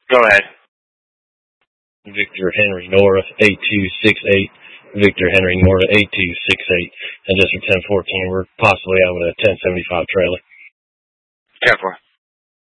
Go ahead. Victor Henry Nora 8268. Victor Henry Nora 8268. And District 1014, we're possibly out with a 1075 trailer. 10-4.